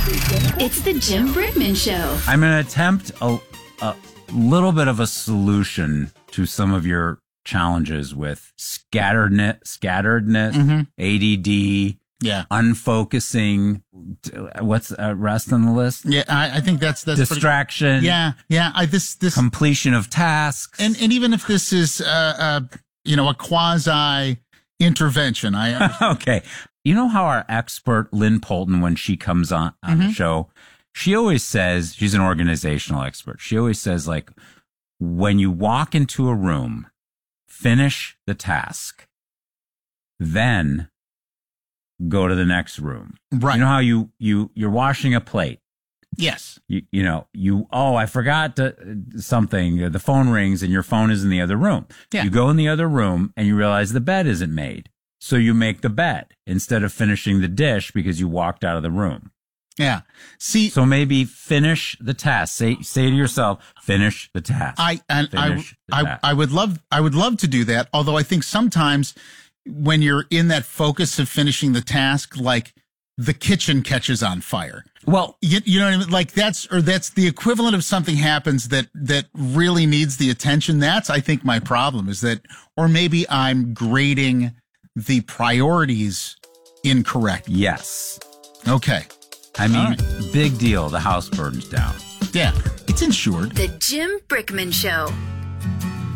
It's the Jim Brickman Show. I'm going to attempt a little bit of a solution to some of your challenges with scatteredness, ADD, unfocusing. What's rest on the list? Yeah, I think that's distraction. This completion of tasks, and even if this is a quasi intervention, okay. You know how our expert Lynn Polton, when she comes on the show, she always says, she's an organizational expert. She always says, like, when you walk into a room, finish the task, then go to the next room. Right. You know how you're washing a plate. Yes. I forgot something. The phone rings and your phone is in the other room. Yeah. You go in the other room and you realize the bed isn't made. So you make the bed instead of finishing the dish because you walked out of the room. Yeah. See, so maybe finish the task. Say to yourself, finish the task. I would love to do that. Although I think sometimes when you're in that focus of finishing the task, like the kitchen catches on fire. Well, you know what I mean? Like that's the equivalent of something happens that really needs the attention. That's, I think, my problem is that, or maybe I'm grading the priorities incorrect. Yes. Okay. I mean, big deal. The house burns down. Yeah, it's insured. The Jim Brickman Show.